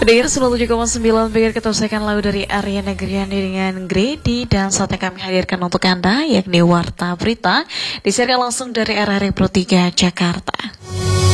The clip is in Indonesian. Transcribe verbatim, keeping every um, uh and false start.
Pendengar sembilan puluh tujuh koma sembilan pengen kita selesaikan lagu dari Ariana Grande dengan Grady. Dan saatnya kami hadirkan untuk Anda yakni Warta Berita disiarkan langsung dari R R I Pro tiga Jakarta.